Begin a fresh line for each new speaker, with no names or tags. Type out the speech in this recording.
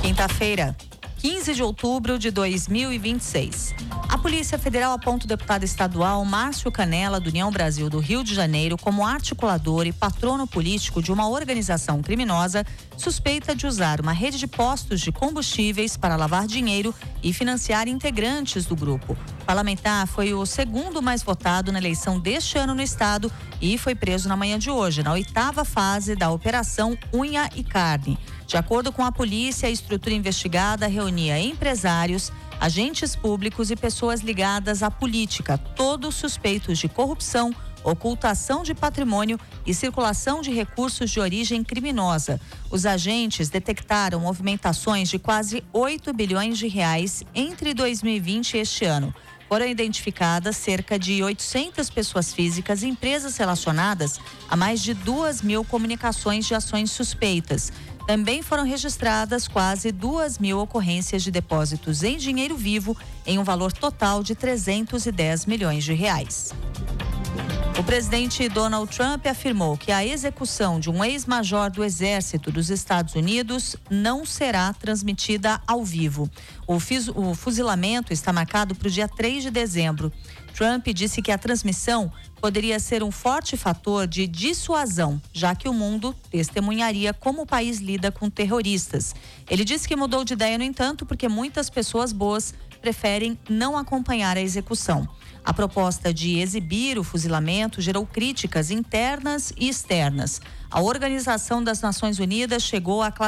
Quinta-feira, 15 de outubro de 2026. A Polícia Federal aponta o deputado estadual Márcio Canela, do União Brasil do Rio de Janeiro, como articulador e patrono político de uma organização criminosa suspeita de usar uma rede de postos de combustíveis para lavar dinheiro e financiar integrantes do grupo. O parlamentar foi o segundo mais votado na eleição deste ano no estado e foi preso na manhã de hoje, na 8ª fase da Operação Unha e Carne. De acordo com a polícia, a estrutura investigada reunia empresários, agentes públicos e pessoas ligadas à política, todos suspeitos de corrupção, ocultação de patrimônio e circulação de recursos de origem criminosa. Os agentes detectaram movimentações de quase 8 bilhões de reais entre 2020 e este ano. Foram identificadas cerca de 800 pessoas físicas e empresas relacionadas a mais de 2.000 comunicações de ações suspeitas. Também foram registradas quase 2.000 ocorrências de depósitos em dinheiro vivo em um valor total de 310 milhões de reais. O presidente Donald Trump afirmou que a execução de um ex-major do Exército dos Estados Unidos não será transmitida ao vivo. O fuzilamento está marcado para o dia 3 de dezembro. Trump disse que a transmissão poderia ser um forte fator de dissuasão, já que o mundo testemunharia como o país lida com terroristas. Ele disse que mudou de ideia, no entanto, porque muitas pessoas boas preferem não acompanhar a execução. A proposta de exibir o fuzilamento gerou críticas internas e externas. A Organização das Nações Unidas chegou a